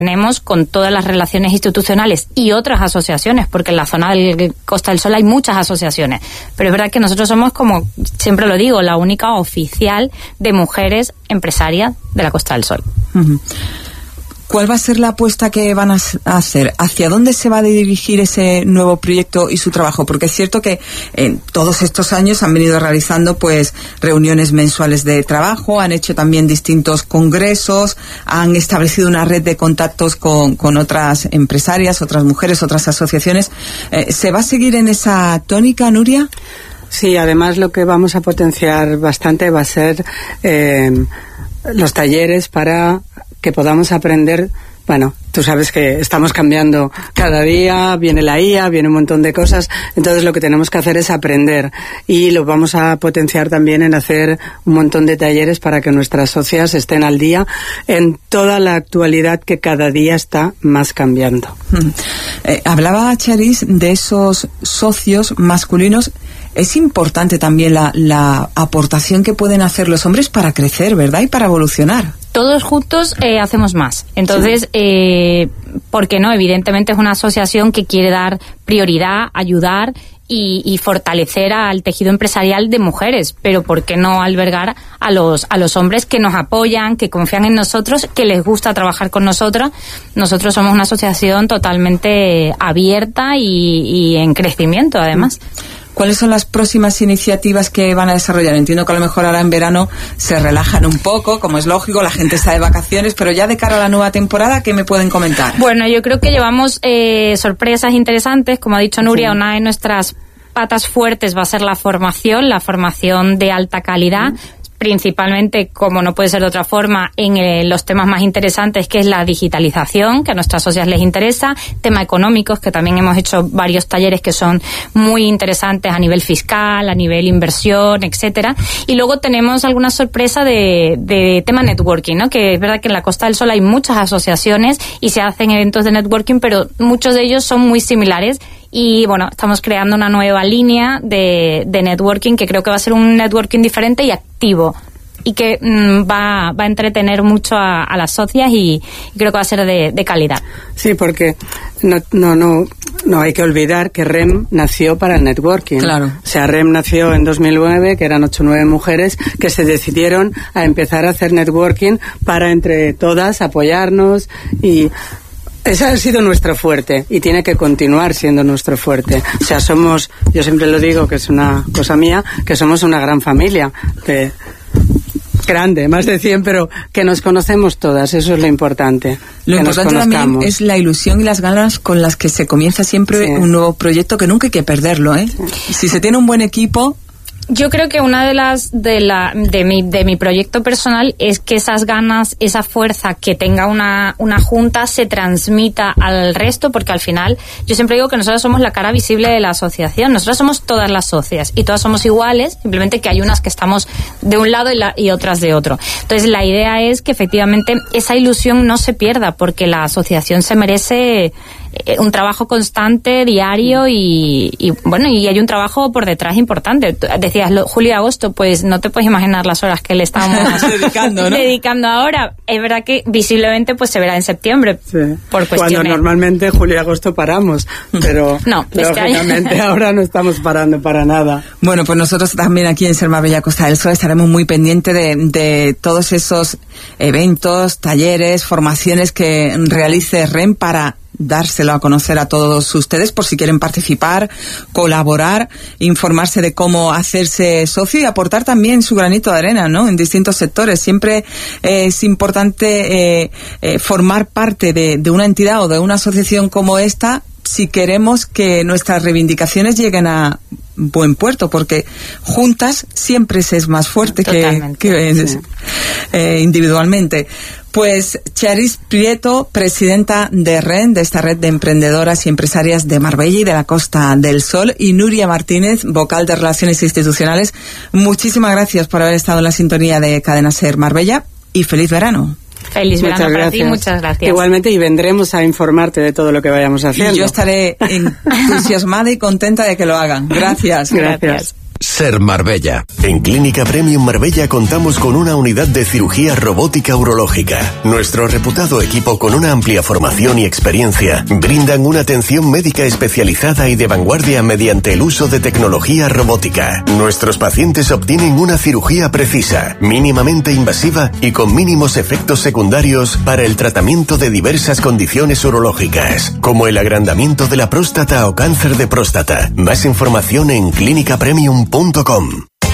tenemos con todas las relaciones institucionales y otras asociaciones, porque en la zona del Costa del Sol hay muchas asociaciones, pero es verdad que nosotros somos, como siempre lo digo, la única oficial de mujeres empresarias de la Costa del Sol. Uh-huh. ¿Cuál va a ser la apuesta que van a hacer? ¿Hacia dónde se va a dirigir ese nuevo proyecto y su trabajo? Porque es cierto que en todos estos años han venido realizando pues reuniones mensuales de trabajo, han hecho también distintos congresos, han establecido una red de contactos con otras empresarias, otras mujeres, otras asociaciones. ¿Se va a seguir en esa tónica, Nuria? Sí, además lo que vamos a potenciar bastante va a ser los talleres para que podamos aprender. Bueno, tú sabes que estamos cambiando cada día, viene la IA, viene un montón de cosas, entonces lo que tenemos que hacer es aprender, y lo vamos a potenciar también en hacer un montón de talleres para que nuestras socias estén al día en toda la actualidad que cada día está más cambiando. Hablaba Charis de esos socios masculinos. Es importante también la aportación que pueden hacer los hombres para crecer, ¿verdad? Y para evolucionar. Todos juntos hacemos más. Entonces, ¿por qué no? Evidentemente es una asociación que quiere dar prioridad, ayudar y fortalecer al tejido empresarial de mujeres, pero ¿por qué no albergar a los hombres que nos apoyan, que confían en nosotros, que les gusta trabajar con nosotros? Nosotros somos una asociación totalmente abierta y en crecimiento, además. ¿Cuáles son las próximas iniciativas que van a desarrollar? Entiendo que a lo mejor ahora en verano se relajan un poco, como es lógico, la gente está de vacaciones, pero ya de cara a la nueva temporada, ¿qué me pueden comentar? Bueno, yo creo que llevamos sorpresas interesantes. Como ha dicho Nuria, una de nuestras patas fuertes va a ser la formación de alta calidad, principalmente, como no puede ser de otra forma, en los temas más interesantes, que es la digitalización, que a nuestras socias les interesa, temas económicos, que también hemos hecho varios talleres que son muy interesantes a nivel fiscal, a nivel inversión, etcétera. Y luego tenemos alguna sorpresa de tema networking, ¿no? Que es verdad que en la Costa del Sol hay muchas asociaciones y se hacen eventos de networking, pero muchos de ellos son muy similares. Y bueno, estamos creando una nueva línea de networking que creo que va a ser un networking diferente y activo, y que va a entretener mucho a las socias, y creo que va a ser de calidad. Sí, porque no hay que olvidar que REM nació para el networking. Claro. O sea, REM nació en 2009, que eran 8 o 9 mujeres que se decidieron a empezar a hacer networking para entre todas apoyarnos, y ese ha sido nuestro fuerte y tiene que continuar siendo nuestro fuerte. O sea, yo siempre lo digo, que es una cosa mía, que somos una gran familia, grande, más de 100, pero que nos conocemos todas, eso es lo importante. Lo importante también es la ilusión y las ganas con las que se comienza siempre un nuevo proyecto, que nunca hay que perderlo, ¿eh? Sí. Si se tiene un buen equipo. Yo creo que una de mi proyecto personal es que esas ganas, esa fuerza que tenga una junta se transmita al resto, porque al final yo siempre digo que nosotros somos la cara visible de la asociación. Nosotros somos todas las socias y todas somos iguales, simplemente que hay unas que estamos de un lado y otras de otro. Entonces la idea es que efectivamente esa ilusión no se pierda, porque la asociación se merece un trabajo constante, diario, y bueno, y hay un trabajo por detrás importante. Decías julio y agosto, pues no te puedes imaginar las horas que le estamos dedicando ahora. Es verdad que visiblemente pues se verá en septiembre, por cuestiones. Cuando normalmente julio y agosto paramos, pero no, lógicamente ahora no estamos parando para nada. Bueno, pues nosotros también aquí en Ser Marbella Costa del Sol estaremos muy pendientes de todos esos eventos, talleres, formaciones que realice REM para dárselo a conocer a todos ustedes, por si quieren participar, colaborar, informarse de cómo hacerse socio y aportar también su granito de arena, ¿no? En distintos sectores. Siempre es importante formar parte de una entidad o de una asociación como esta, si queremos que nuestras reivindicaciones lleguen a buen puerto, porque juntas siempre se es más fuerte que individualmente. Pues Charis Prieto, presidenta de REN, de esta red de emprendedoras y empresarias de Marbella y de la Costa del Sol, y Nuria Martínez, vocal de Relaciones Institucionales, muchísimas gracias por haber estado en la sintonía de Cadena Ser Marbella, y feliz verano. Feliz verano para ti, muchas gracias. Igualmente, y vendremos a informarte de todo lo que vayamos haciendo. Y yo estaré entusiasmada y contenta de que lo hagan. Gracias. Gracias. Ser Marbella. En Clínica Premium Marbella contamos con una unidad de cirugía robótica urológica. Nuestro reputado equipo, con una amplia formación y experiencia, brindan una atención médica especializada y de vanguardia mediante el uso de tecnología robótica. Nuestros pacientes obtienen una cirugía precisa, mínimamente invasiva y con mínimos efectos secundarios para el tratamiento de diversas condiciones urológicas, como el agrandamiento de la próstata o cáncer de próstata. Más información en clinicapremium.com.